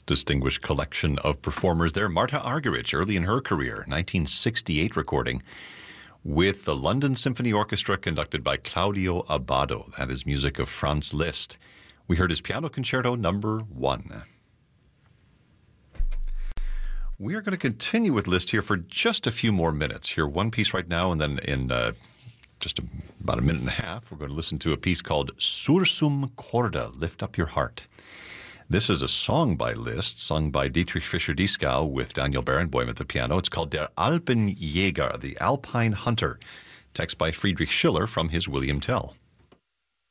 distinguished collection of performers there. Marta Argerich, early in her career, 1968 recording with the London Symphony Orchestra conducted by Claudio Abbado. That is music of Franz Liszt. We heard his Piano Concerto No. 1. We are going to continue with Liszt here for just a few more minutes. Hear one piece right now, and then in about a minute and a half, we're going to listen to a piece called Sursum Corda, Lift Up Your Heart. This is a song by Liszt, sung by Dietrich Fischer-Dieskau with Daniel Barenboim at the piano. It's called Der Alpenjäger, the Alpine Hunter. Text by Friedrich Schiller from his William Tell.